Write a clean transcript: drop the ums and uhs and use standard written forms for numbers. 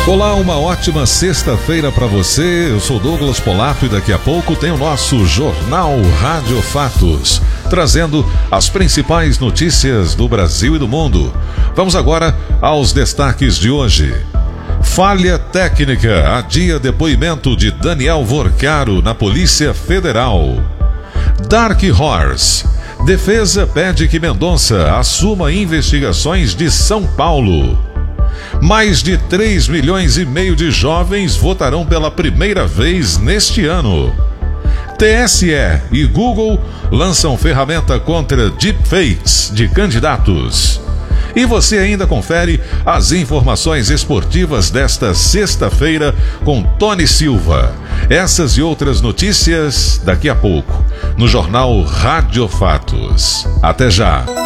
Olá, uma ótima sexta-feira para você. Eu sou Douglas Polato e daqui a pouco tem o nosso Jornal Rádio Fatos, trazendo as principais notícias do Brasil e do mundo. Vamos agora aos destaques de hoje. Falha técnica adia depoimento de Daniel Vorcaro na Polícia Federal. Dark Horse. Defesa pede que Mendonça assuma investigações de São Paulo. Mais de 3,5 milhões de jovens votarão pela primeira vez neste ano. TSE e Google lançam ferramenta contra deepfakes de candidatos. E você ainda confere as informações esportivas desta sexta-feira com Tony Silva. Essas e outras notícias daqui a pouco, no Jornal Rádio Fatos. Até já!